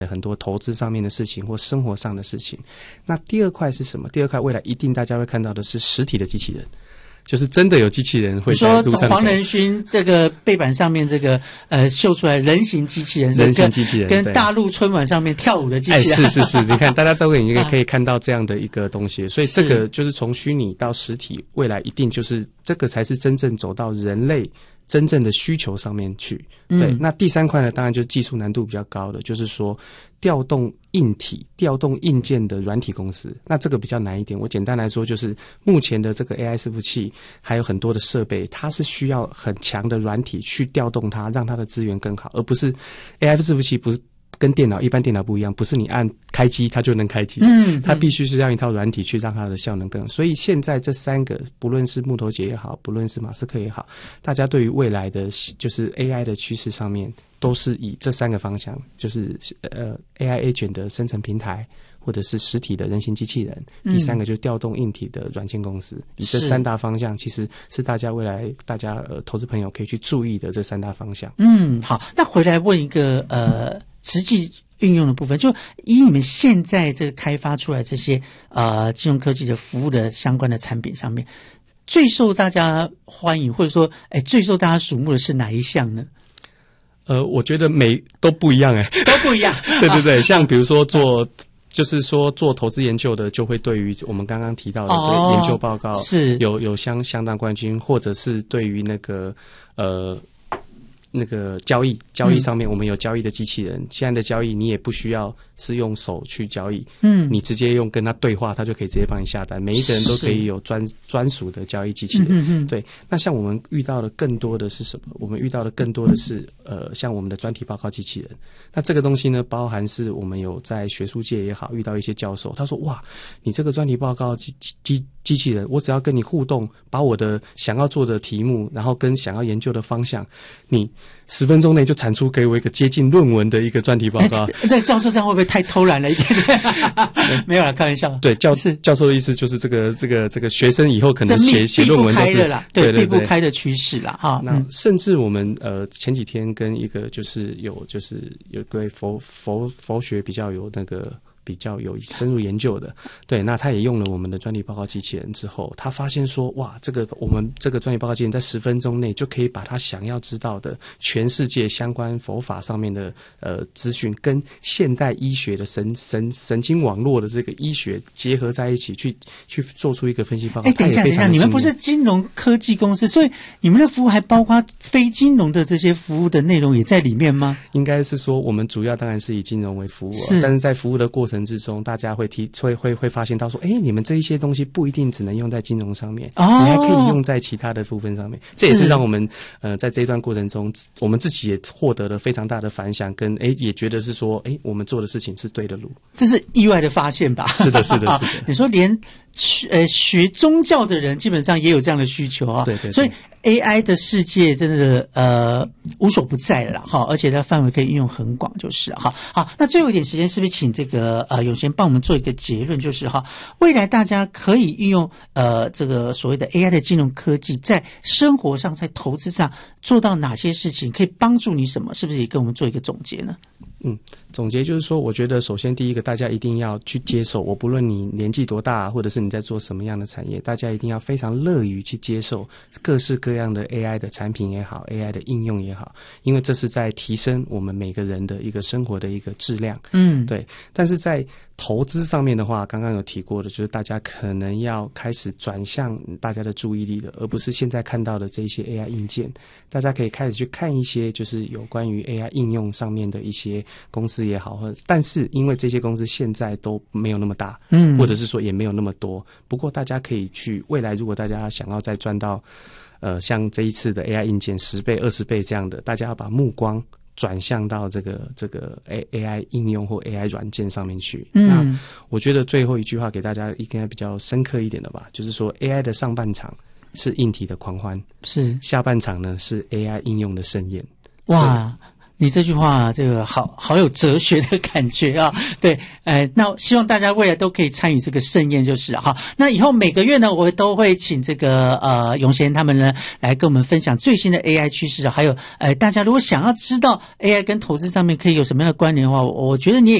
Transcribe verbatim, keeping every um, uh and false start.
很多投资上面的事情或生活上的事情。那第二块是什么？第二块未来一定大家会看到的是实体的机器人，就是真的有机器人会在路上走。 说黄仁勋这个背板上面这个呃秀出来人形机器人， 人形机器人跟大陆春晚上面跳舞的机器人， 哎，是是是，你看大家都已经可以看到这样的一个东西，所以这个就是从虚拟到实体，未来一定就是这个才是真正走到人类真正的需求上面去。对，嗯、那第三块呢，当然就是技术难度比较高的，就是说调动硬体、调动硬件的软体公司。那这个比较难一点。我简单来说，就是目前的这个 A I 伺服器还有很多的设备，它是需要很强的软体去调动它，让它的资源更好，而不是 A I 伺服器不是。跟电脑一般电脑不一样，不是你按开机它就能开机，嗯，它必须是让一套软体去让它的效能更好。所以现在这三个，不论是木头姐也好，不论是马斯克也好，大家对于未来的就是 A I 的趋势上面，都是以这三个方向，就是呃 A I agent 的生成平台，或者是实体的人形机器人，第三个就是调动硬体的软件公司。嗯、以这三大方向，其实是大家未来大家呃投资朋友可以去注意的这三大方向。 嗯，好，那回来问一个呃。实际运用的部分，就以你们现在这个开发出来这些呃金融科技的服务的相关的产品上面，最受大家欢迎或者说哎最受大家瞩目的是哪一项呢？ 呃，我觉得每都不一样哎、欸， 都不一样。 对对对，像比如说做。就是说，做投资研究的就会对于我们刚刚提到的对研究报告是有有相相当关心，或者是对于那个呃那个交易交易上面，我们有交易的机器人。嗯、现在的交易你也不需要是用手去交易，嗯，你直接用跟他对话，他就可以直接帮你下单。每一个人都可以有专专属的交易机器人。嗯嗯对，那像我们遇到的更多的是什么？我们遇到的更多的是呃，像我们的专题报告机器人。那这个东西呢，包含是我们有在学术界也好，遇到一些教授，他说：“哇，你这个专题报告机机机器人，我只要跟你互动，把我的想要做的题目，然后跟想要研究的方向，你十分钟内就产出给我一个接近论文的一个专题报告。” 这教授这样会不会太偷懒了一点？没有啦，开玩笑。 对，教教授的意思就是这个这个这个学生以后可能写写论文都是啦，对对对，必不开的趋势啦哈。 那甚至我们呃前几天跟一个就是有就是有对佛佛佛学比较有那个。比较有深入研究的，对，那他也用了我们的专题报告机器人之后，他发现说，哇，这个我们这个专题报告机器人在十分钟内就可以把他想要知道的全世界相关佛法上面的呃资讯，跟现代医学的神神神经网络的这个医学结合在一起，去去做出一个分析报告。 哎，等一下，等一下，你们不是金融科技公司，所以你们的服务还包括非金融的这些服务的内容也在里面吗？ 应该是说，我们主要当然是以金融为服务、啊，是，但是在服务的过程之中，大家会提会会会发现到说，哎，你们这一些东西不一定只能用在金融上面，哦、你还可以用在其他的部分上面。这也是让我们呃在这一段过程中，我们自己也获得了非常大的反响，跟哎也觉得是说，哎，我们做的事情是对的路。 这是意外的发现吧？ 是的，是的，是的。 你说连呃学宗教的人基本上也有这样的需求啊， 对 对, 对。 所以 A I 的世界真的呃无所不在了哈，而且它范围可以应用很广，就是哈。好，那最后一点时间，是不是请这个呃永贤帮我们做一个结论，就是哈，未来大家可以运用呃这个所谓的 A I 的金融科技，在生活上、在投资上做到哪些事情，可以帮助你什么？是不是也跟我们做一个总结呢？ 嗯，总结就是说，我觉得首先第一个，大家一定要去接受，我不论你年纪多大，或者是你在做什么样的产业，大家一定要非常乐于去接受各式各样的 A I 的产品也好 ，A I 的应用也好，因为这是在提升我们每个人的一个生活的一个质量。嗯，对。但是在投资上面的话，刚刚有提过的，就是大家可能要开始转向大家的注意力了，而不是现在看到的这些 A I 硬件。大家可以开始去看一些就是有关于 A I 应用上面的一些公司也好，或者但是因为这些公司现在都没有那么大，嗯，或者是说也没有那么多。不过大家可以去未来，如果大家想要再赚到呃像这一次的 A I 硬件十倍、二十倍这样的，大家要把目光转向到这个这个 A A I 应用或 A I 软件上面去。嗯，那我觉得最后一句话给大家应该比较深刻一点的吧，就是说 A I 的上半场是硬体的狂欢， 是下半场呢是 A I 应用的盛宴。 哇！ 你这句话，这个好好有哲学的感觉啊！对，呃，那希望大家未来都可以参与这个盛宴，就是哈。那以后每个月呢，我都会请这个呃永贤他们呢来跟我们分享最新的 A I 趋势，还有呃大家如果想要知道 A I 跟投资上面可以有什么样的关联的话，我我觉得你也